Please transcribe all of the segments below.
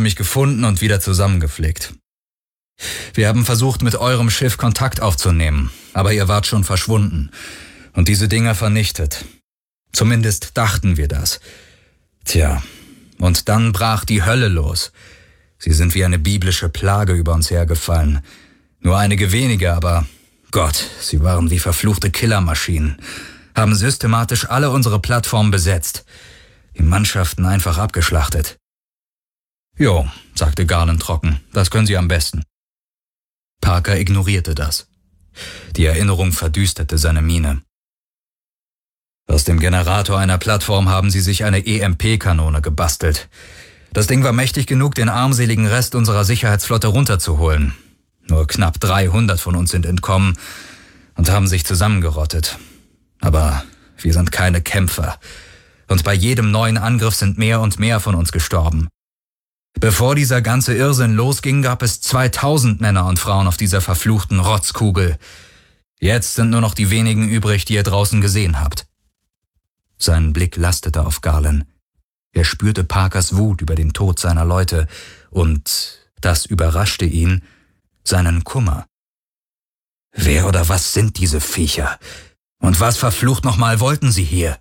mich gefunden und wieder zusammengeflickt. Wir haben versucht, mit eurem Schiff Kontakt aufzunehmen, aber ihr wart schon verschwunden und diese Dinger vernichtet. Zumindest dachten wir das. Tja, und dann brach die Hölle los. Sie sind wie eine biblische Plage über uns hergefallen. Nur einige wenige, aber Gott, sie waren wie verfluchte Killermaschinen, haben systematisch alle unsere Plattformen besetzt, die Mannschaften einfach abgeschlachtet. »Jo«, sagte Garland trocken, »das können Sie am besten.« Parker ignorierte das. Die Erinnerung verdüsterte seine Miene. Aus dem Generator einer Plattform haben sie sich eine EMP-Kanone gebastelt. Das Ding war mächtig genug, den armseligen Rest unserer Sicherheitsflotte runterzuholen. Nur knapp 300 von uns sind entkommen und haben sich zusammengerottet. Aber wir sind keine Kämpfer. Und bei jedem neuen Angriff sind mehr und mehr von uns gestorben. Bevor dieser ganze Irrsinn losging, gab es 2000 Männer und Frauen auf dieser verfluchten Rotzkugel. Jetzt sind nur noch die wenigen übrig, die ihr draußen gesehen habt. Sein Blick lastete auf Garland. Er spürte Parkers Wut über den Tod seiner Leute und, das überraschte ihn, seinen Kummer. Wer oder was sind diese Viecher? Und was verflucht nochmal wollten sie hier?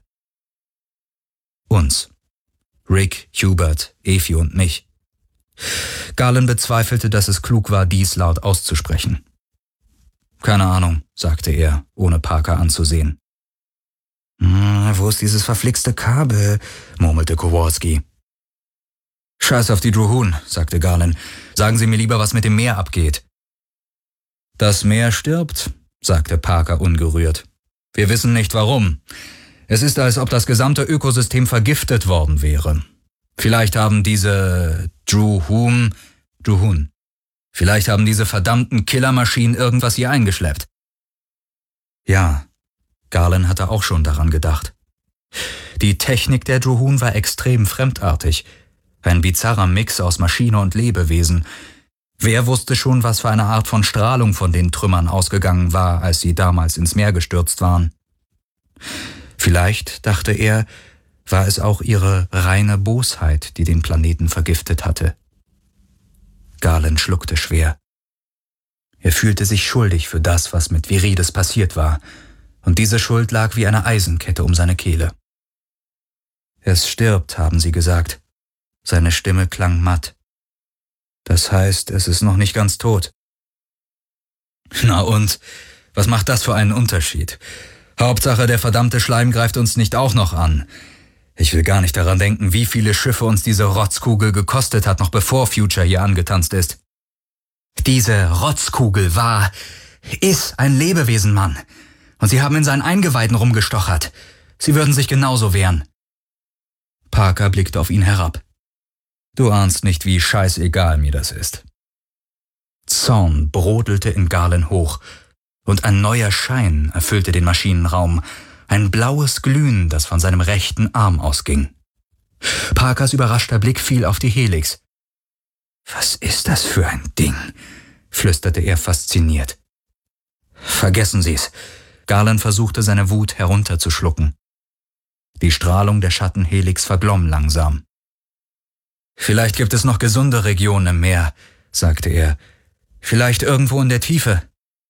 Uns. Rick, Hubert, Efi und mich. Garland bezweifelte, dass es klug war, dies laut auszusprechen. »Keine Ahnung«, sagte er, ohne Parker anzusehen. »Wo ist dieses verflixte Kabel?«, murmelte Kowalski. »Scheiß auf die Drohun«, sagte Garland. »Sagen Sie mir lieber, was mit dem Meer abgeht.« »Das Meer stirbt«, sagte Parker ungerührt. »Wir wissen nicht warum. Es ist, als ob das gesamte Ökosystem vergiftet worden wäre. Vielleicht haben diese Drohun, vielleicht haben diese verdammten Killermaschinen irgendwas hier eingeschleppt.« Ja, Garland hatte auch schon daran gedacht. Die Technik der Drohun war extrem fremdartig. Ein bizarrer Mix aus Maschine und Lebewesen. Wer wusste schon, was für eine Art von Strahlung von den Trümmern ausgegangen war, als sie damals ins Meer gestürzt waren? Vielleicht, dachte er, war es auch ihre reine Bosheit, die den Planeten vergiftet hatte. Garland schluckte schwer. Er fühlte sich schuldig für das, was mit Virides passiert war, und diese Schuld lag wie eine Eisenkette um seine Kehle. »Es stirbt«, haben sie gesagt. Seine Stimme klang matt. »Das heißt, es ist noch nicht ganz tot.« »Na und? Was macht das für einen Unterschied? Hauptsache, der verdammte Schleim greift uns nicht auch noch an. Ich will gar nicht daran denken, wie viele Schiffe uns diese Rotzkugel gekostet hat, noch bevor Future hier angetanzt ist.« »Diese Rotzkugel ist ein Lebewesen, Mann. Und sie haben in seinen Eingeweiden rumgestochert. Sie würden sich genauso wehren.« Parker blickte auf ihn herab. »Du ahnst nicht, wie scheißegal mir das ist.« Zorn brodelte in Garland hoch, und ein neuer Schein erfüllte den Maschinenraum, ein blaues Glühen, das von seinem rechten Arm ausging. Parkers überraschter Blick fiel auf die Helix. »Was ist das für ein Ding?«, flüsterte er fasziniert. »Vergessen Sie's.« Garland versuchte, seine Wut herunterzuschlucken. Die Strahlung der Schattenhelix verglomm langsam. »Vielleicht gibt es noch gesunde Regionen im Meer«, sagte er. »Vielleicht irgendwo in der Tiefe.«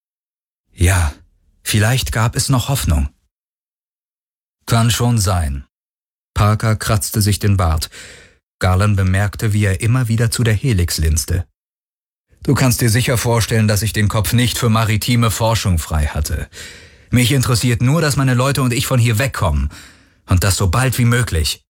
Ja, vielleicht gab es noch Hoffnung. »Kann schon sein.« Parker kratzte sich den Bart. Garland bemerkte, wie er immer wieder zu der Helix linste. »Du kannst dir sicher vorstellen, dass ich den Kopf nicht für maritime Forschung frei hatte. Mich interessiert nur, dass meine Leute und ich von hier wegkommen. Und das so bald wie möglich.«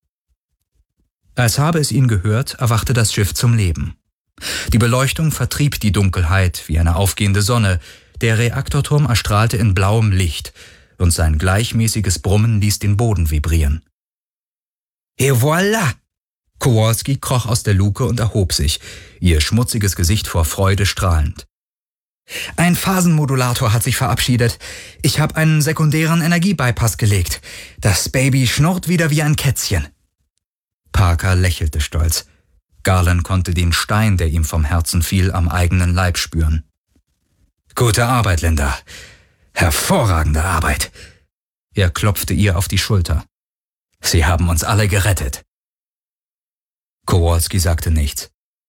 Als habe es ihn gehört, erwachte das Schiff zum Leben. Die Beleuchtung vertrieb die Dunkelheit wie eine aufgehende Sonne. Der Reaktorturm erstrahlte in blauem Licht und sein gleichmäßiges Brummen ließ den Boden vibrieren. »Et voilà!« Kowalski kroch aus der Luke und erhob sich, ihr schmutziges Gesicht vor Freude strahlend. »Ein Phasenmodulator hat sich verabschiedet. Ich habe einen sekundären Energiebypass gelegt. Das Baby schnurrt wieder wie ein Kätzchen.« Parker lächelte stolz. Garland konnte den Stein, der ihm vom Herzen fiel, am eigenen Leib spüren. »Gute Arbeit, Linda. Hervorragende Arbeit.« Er klopfte ihr auf die Schulter. »Sie haben uns alle gerettet.« Kowalski sagte nichts.